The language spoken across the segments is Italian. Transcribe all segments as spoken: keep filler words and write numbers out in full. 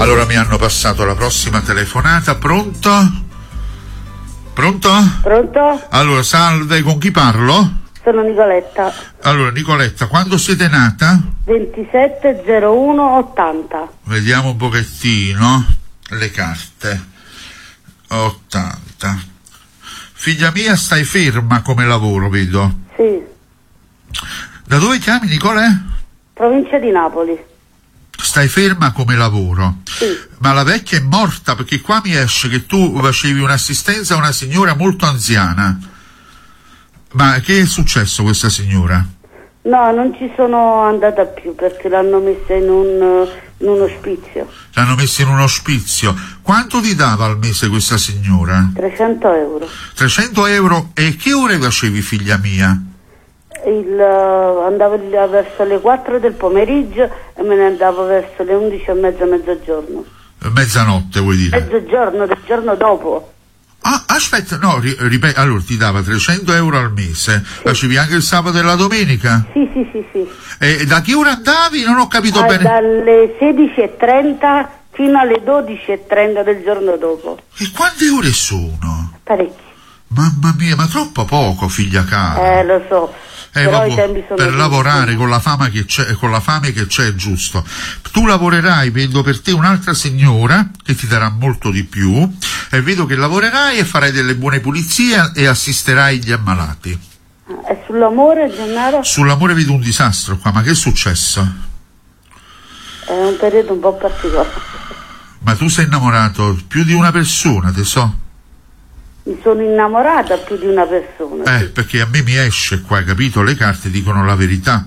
Allora mi hanno passato la prossima telefonata. Pronto? Pronto? Pronto? Allora, salve, con chi parlo? Sono Nicoletta. Allora, Nicoletta, quando siete nata? ventisette zero uno ottanta. Vediamo un pochettino le carte. ottanta. Figlia mia, stai ferma come lavoro, vedo. Sì. Da dove chiami, Nicolè? Provincia di Napoli. Stai ferma come lavoro. Sì. Ma la vecchia è morta, perché qua mi esce che tu facevi un'assistenza a una signora molto anziana. Ma che è successo a questa signora? No, non ci sono andata più perché l'hanno messa in un, in un ospizio. L'hanno messa in un ospizio. Quanto ti dava al mese questa signora? trecento euro. trecento euro? E che ore facevi, figlia mia? Il, uh, andavo lì verso le quattro del pomeriggio e me ne andavo verso le undici e mezza, mezzogiorno. Mezzanotte, vuoi dire? Mezzogiorno del giorno dopo. Ah, aspetta, no, ri- ripeto, allora ti dava trecento euro al mese, sì. Facevi anche il sabato e la domenica? Sì, sì, sì, sì. E da che ora andavi? Non ho capito ah, bene. Dalle sedici e trenta fino alle dodici e trenta del giorno dopo. E quante ore sono? Parecchie. Mamma mia, ma troppo poco, figlia cara. Eh, lo so. Eh, Però vabbè, i tempi sono per giusti. lavorare con la fama che c'è, con la fame che c'è, è giusto. Tu lavorerai, vedo per te un'altra signora che ti darà molto di più, e vedo che lavorerai e farai delle buone pulizie e assisterai gli ammalati. E sull'amore, Gennaro? Sull'amore vedo un disastro qua, ma che è successo? È un periodo un po' particolare. Ma tu sei innamorato più di una persona, te so? Mi sono innamorata più di una persona. Eh, sì. Perché a me mi esce qua, capito? Le carte dicono la verità.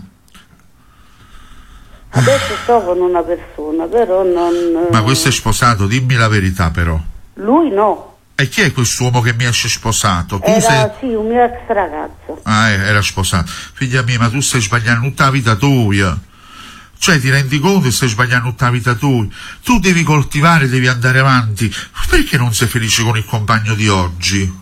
Adesso sto con una persona, però non... Ma questo è sposato, dimmi la verità però. Lui no. E chi è quest'uomo che mi esce sposato? Tu Era, sei... sì, un mio ex ragazzo. Ah, eh, era sposato. Figlia mia, ma tu stai sbagliando tutta la vita tua. Cioè, ti rendi conto che stai sbagliando tutta la vita tua? Tu devi coltivare, devi andare avanti. Perché non sei felice con il compagno di oggi?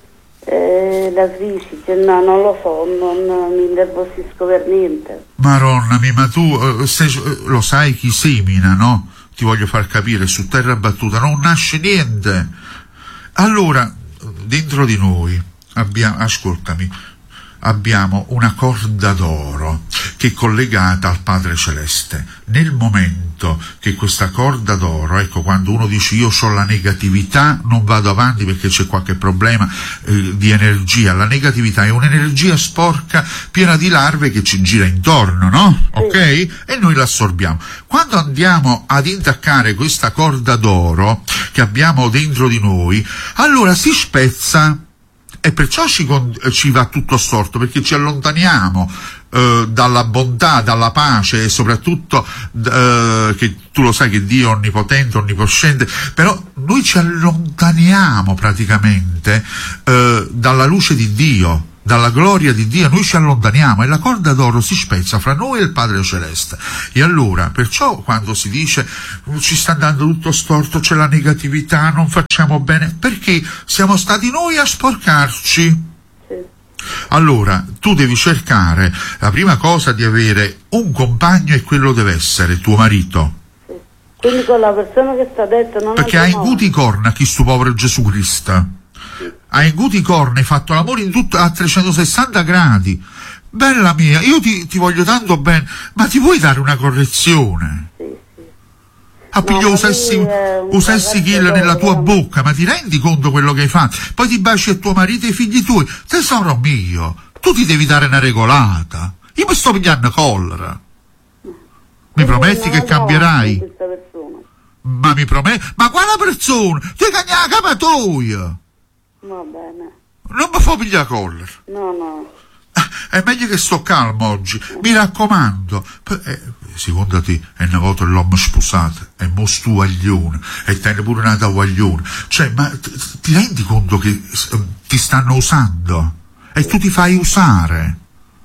Eh, la crisi, no, non lo so, non mi innervosisco per niente. Maronna mia, ma tu uh, sei, uh, lo sai chi semina, no? Ti voglio far capire, su terra battuta non nasce niente. Allora, dentro di noi abbiamo, ascoltami, abbiamo una corda d'oro che è collegata al Padre Celeste. Nel momento che questa corda d'oro, ecco, quando uno dice io ho la negatività, non vado avanti perché c'è qualche problema eh, di energia, la negatività è un'energia sporca piena di larve che ci gira intorno, no? Sì. Ok? E noi l'assorbiamo. Quando andiamo ad intaccare questa corda d'oro che abbiamo dentro di noi, allora si spezza. E perciò ci, ci va tutto storto, perché ci allontaniamo eh, dalla bontà, dalla pace e soprattutto eh, che tu lo sai che Dio è onnipotente, onniposcente, però noi ci allontaniamo praticamente eh, dalla luce di Dio, dalla gloria di Dio, noi ci allontaniamo e la corda d'oro si spezza fra noi e il Padre Celeste. E allora, perciò quando si dice ci sta andando tutto storto, c'è la negatività, non facciamo bene, perché siamo stati noi a sporcarci. Sì. Allora, tu devi cercare, la prima cosa, di avere un compagno e quello deve essere tuo marito. Sì. Quindi con la persona che sta detto non perché hai inguti corna chi sto povero Gesù Cristo. Hai inguti corna, hai fatto l'amore in tutto a trecentosessanta gradi. Bella mia, io ti, ti voglio tanto bene, ma ti vuoi dare una correzione? Sì, sì. Ah, piglio, no, usessi, usessi kill nella tua bocca, ma ti rendi conto quello che hai fatto? Poi ti baci a tuo marito e ai figli tuoi. Tesoro mio, tu ti devi dare una regolata. Io mi sto pigliando collera. Mi prometti che cambierai? Ma mi prometti? Ma quale persona? Ti cagna la capatoia! Va bene. Non mi fa pigliare collera. No, no. È meglio che sto calmo oggi, mi raccomando. Eh, secondo te è una volta l'uomo sposato, è mo stu guaglione, e te ne pure una da guaglione. Cioè, ma t- ti rendi conto che uh, ti stanno usando? E tu ti fai usare.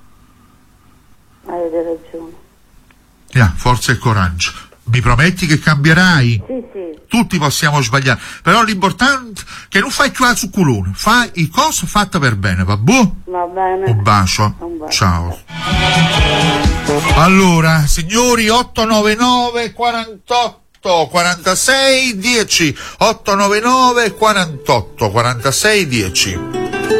Avete ragione. Yeah, forza e coraggio. Mi prometti che cambierai? Sì, sì. Tutti possiamo sbagliare, però l'importante è che non fai più la zuccolone, fai il coso fatta per bene, va boh? Va bene. Un bacio. Un bacio. Ciao. Allora, signori, otto nove nove quarantotto quarantotto quarantasei dieci, otto nove nove quarantotto quarantasei dieci.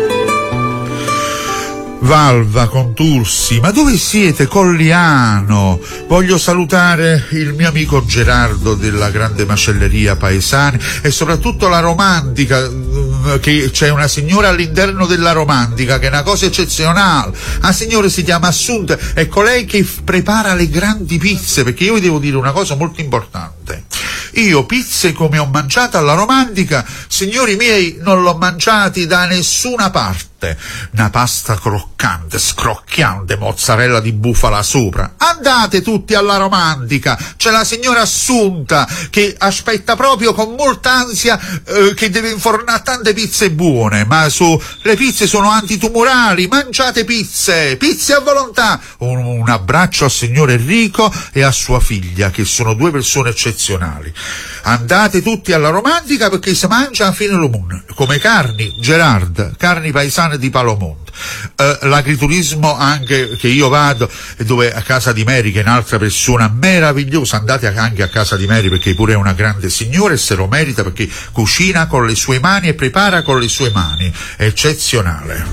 Valva, Contursi, ma dove siete? Colliano. Voglio salutare il mio amico Gerardo della grande macelleria Paesani e soprattutto la Romantica, che c'è una signora all'interno della Romantica che è una cosa eccezionale. La signora si chiama Assunta, è colei che prepara le grandi pizze, perché io vi devo dire una cosa molto importante. Io pizze come ho mangiato alla Romantica, signori miei, non l'ho mangiati da nessuna parte. Una pasta croccante, scrocchiante, mozzarella di bufala sopra. Andate tutti alla Romantica, c'è la signora Assunta che aspetta proprio con molta ansia eh, che deve infornare tante pizze buone, ma su, le pizze sono antitumorali, mangiate pizze, pizze a volontà. Un, un abbraccio al signor Enrico e a sua figlia, che sono due persone eccezionali. Andate tutti alla Romantica perché si mangia a fine lumone, come carni, Gerard, carni paesane di Palomonte. Uh, l'agriturismo anche che io vado, dove a casa di Mary, che è un'altra persona meravigliosa, andate anche a casa di Mary perché pure è una grande signora e se lo merita, perché cucina con le sue mani e prepara con le sue mani, è eccezionale.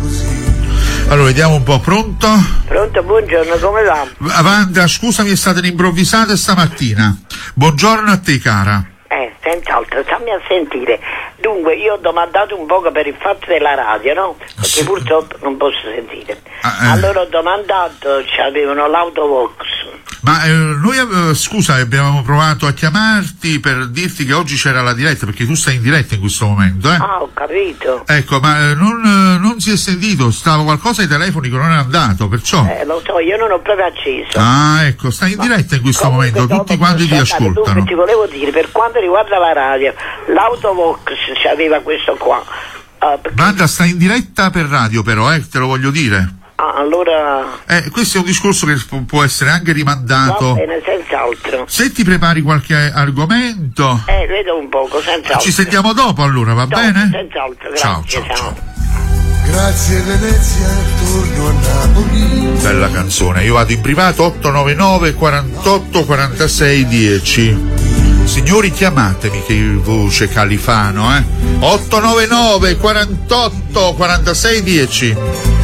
Allora vediamo un po', pronto? Pronto, buongiorno, come va? Wanda, scusami, è stata un'improvvisata stamattina. Buongiorno a te, cara. Eh, senz'altro, stammi a sentire. Dunque, io ho domandato un poco per il fatto della radio, no? Perché sì, purtroppo non posso sentire. Ah, eh. Allora ho domandato, c'avevano l'autovox. Ma eh, noi, eh, scusa, abbiamo provato a chiamarti per dirti che oggi c'era la diretta, perché tu stai in diretta in questo momento, eh? Ah, ho capito. Ecco, ma eh, non, eh, non si è sentito, stava qualcosa ai telefoni che non è andato, perciò... Eh, lo so, io non ho proprio acceso. Ah, ecco, stai in Ma diretta in questo comunque momento, tutti quanti ti ascoltano. Dunque, ti volevo dire, per quanto riguarda la radio, l'autovox c'aveva questo qua. Uh, perché... Wanda, stai in diretta per radio però, eh, te lo voglio dire. Ah, allora... Eh, questo è un discorso che può essere anche rimandato. Va bene, senz'altro. Se ti prepari qualche argomento... Eh, vedo un poco, senz'altro. Ci sentiamo dopo allora, va dopo, bene? Senz'altro, grazie. Ciao, ciao, ciao. ciao. Grazie Venezia, torno a Napoli. Bella canzone, io vado in privato otto nove nove quarantotto quarantasei dieci. Signori, chiamatemi, che voce Califano, eh? otto nove nove quarantotto quarantasei dieci.